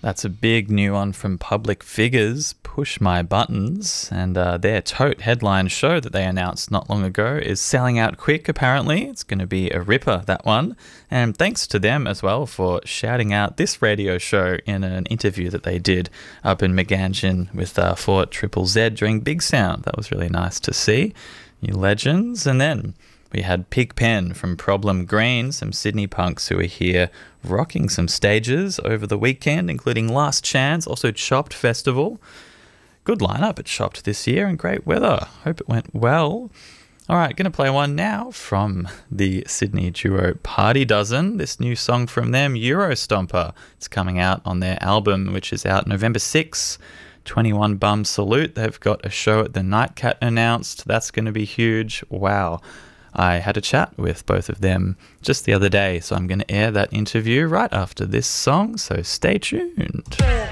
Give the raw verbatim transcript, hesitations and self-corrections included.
That's a big new one from Public Figures, Push My Buttons, and uh, their Tote headline show that they announced not long ago is selling out quick, apparently. It's going to be a ripper, that one. And thanks to them as well for shouting out this radio show in an interview that they did up in Meganjin with uh, Fort Triple Z during Big Sound. That was really nice to see. You legends. And then we had Pigpen from Problem Green, some Sydney punks who are here rocking some stages over the weekend, including Last Chance, also Chopped Festival. Good lineup at Chopped this year and great weather. Hope it went well. All right, going to play one now from the Sydney duo Party Dozen. This new song from them, Eurostomper. It's coming out on their album, which is out November sixth. twenty-one Bum Salute. They've got a show at the Nightcat announced. That's going to be huge. Wow. I had a chat with both of them just the other day, so I'm going to air that interview right after this song, so stay tuned.